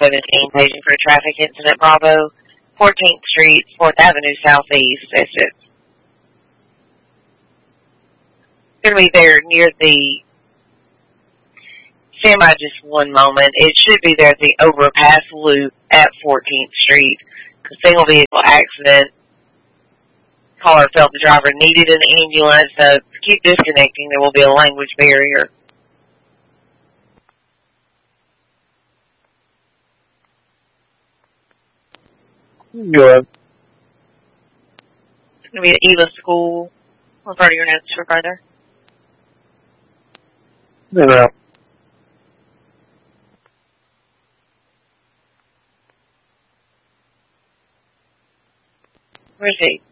17, paging for a traffic incident. Bravo, 14th Street, 4th Avenue Southeast. That's it. Going to be there near the, stand by just one moment. It should be there at the overpass loop at 14th Street. A single vehicle accident. Caller felt the driver needed an ambulance. So keep disconnecting. There will be a language barrier. Go ahead. It's going to be at Eva School. What part of your notes for further? No. Where's he?